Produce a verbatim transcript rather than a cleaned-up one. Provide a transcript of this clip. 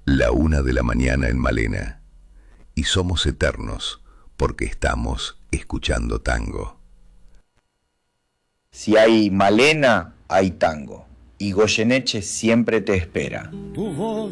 La una de la mañana en Malena. Y somos eternos porque estamos escuchando tango. Si hay Malena, hay tango. Y Goyeneche siempre te espera. Tu voz